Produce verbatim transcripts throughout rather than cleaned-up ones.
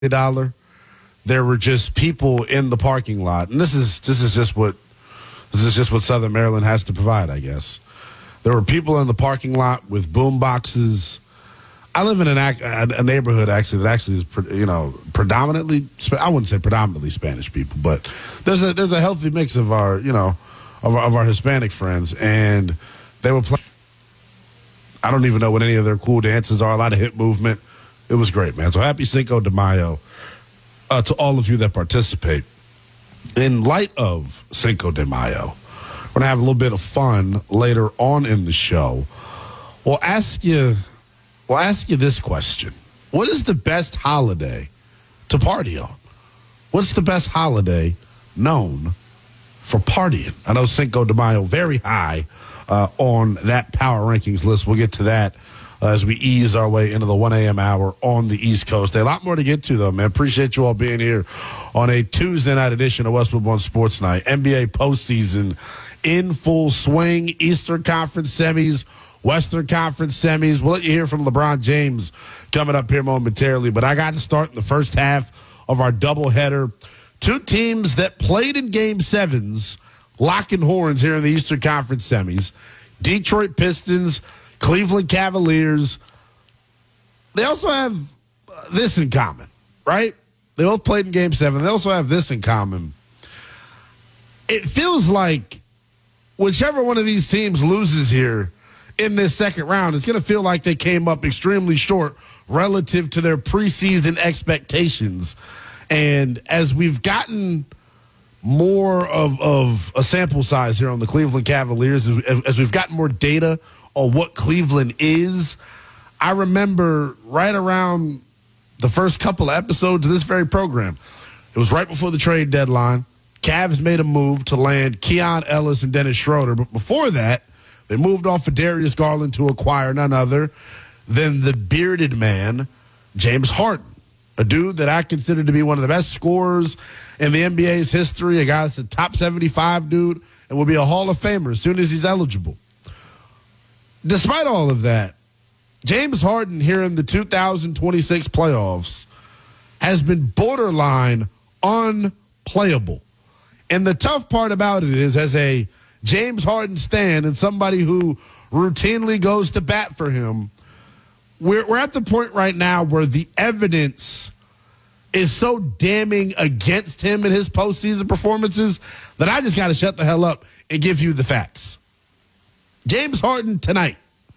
dollar, there were just people in the parking lot, and this is this is just what this is just what Southern Maryland has to provide, I guess. There were people in the parking lot with boom boxes. I live in an a neighborhood actually that actually is, you know, predominantly, I wouldn't say predominantly Spanish people, but there's a there's a healthy mix of our, you know, of our, of our Hispanic friends, and they were playing. I don't even know what any of their cool dances are. A lot of hip movement. It was great, man. So happy Cinco de Mayo uh, to all of you that participate. In light of Cinco de Mayo, we're going to have a little bit of fun later on in the show. We'll ask you, we'll ask you this question. What is the best holiday to party on? What's the best holiday known for partying? I know Cinco de Mayo very high uh, on that power rankings list. We'll get to that uh, as we ease our way into the one a.m. hour on the East Coast. A lot more to get to, though, man. Appreciate you all being here on a Tuesday night edition of Westwood One Sports Night. N B A postseason in full swing. Eastern Conference semis, Western Conference semis. We'll let you hear from LeBron James coming up here momentarily. But I got to start in the first half of our doubleheader. Two teams that played in Game Sevens, locking horns here in the Eastern Conference semis. Detroit Pistons, Cleveland Cavaliers. They also have this in common, right? They both played in Game Seven. They also have this in common. It feels like whichever one of these teams loses here in this second round, it's going to feel like they came up extremely short relative to their preseason expectations. And as we've gotten more of, of a sample size here on the Cleveland Cavaliers, as, as we've gotten more data on what Cleveland is, I remember right around the first couple of episodes of this very program, it was right before the trade deadline. Cavs made a move to land Keon Ellis and Dennis Schroeder. But before that, they moved off of Darius Garland to acquire none other than the bearded man, James Harden, a dude that I consider to be one of the best scorers in the N B A's history, a guy that's a top seventy-five dude and will be a Hall of Famer as soon as he's eligible. Despite all of that, James Harden here in the two thousand twenty-six playoffs has been borderline unplayable. And the tough part about it is, as a James Harden stan and somebody who routinely goes to bat for him, we're, we're at the point right now where the evidence is so damning against him and his postseason performances that I just got to shut the hell up and give you the facts. James Harden tonight,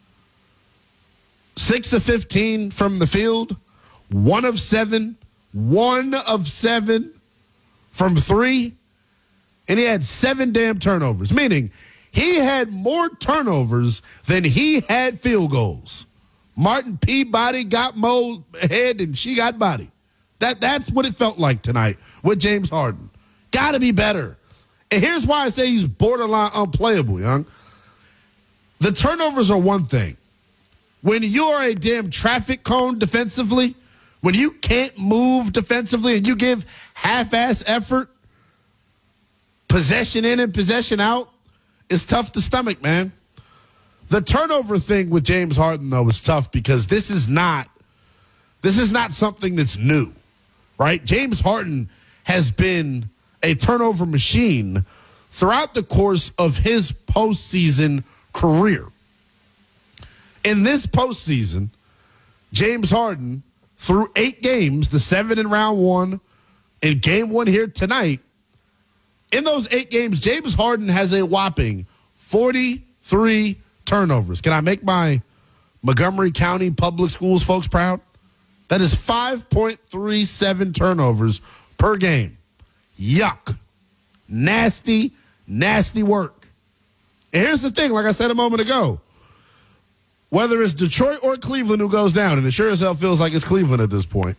six of fifteen from the field, one of seven, one of seven from three, and he had seven damn turnovers, meaning he had more turnovers than he had field goals. Martin Peabody got Mo head and she got body. That, that's what it felt like tonight with James Harden. Got to be better. And here's why I say he's borderline unplayable, young. The turnovers are one thing. When you're a damn traffic cone defensively, when you can't move defensively and you give half-ass effort, possession in and possession out, it's tough to stomach, man. The turnover thing with James Harden, though, is tough because this is not this is not something that's new, right? James Harden has been a turnover machine throughout the course of his postseason career. In this postseason, James Harden, through eight games, the seven in round one, and game one here tonight, in those eight games, James Harden has a whopping forty-three turnovers. Can I make my Montgomery County Public Schools folks proud? That is five point three seven turnovers per game. Yuck. Nasty, nasty work. And here's the thing, like I said a moment ago, whether it's Detroit or Cleveland who goes down, and it sure as hell feels like it's Cleveland at this point,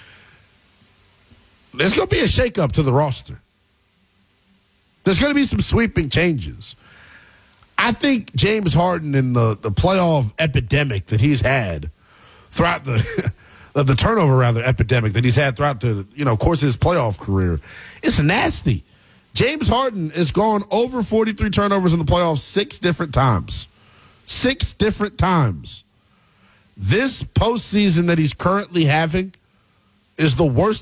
there's going to be a shakeup to the roster. There's going to be some sweeping changes. I think James Harden and the, the playoff epidemic that he's had throughout the the turnover rather epidemic that he's had throughout the you know course of his playoff career, it's nasty. James Harden has gone over forty-three turnovers in the playoffs six different times. Six different times. This postseason that he's currently having is the worst